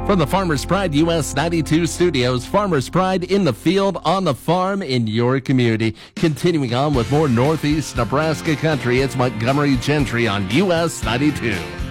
From the Farmers Pride US 92 studios, Farmers Pride in the field, on the farm, in your community. Continuing on with more Northeast Nebraska country, it's Montgomery Gentry on US 92.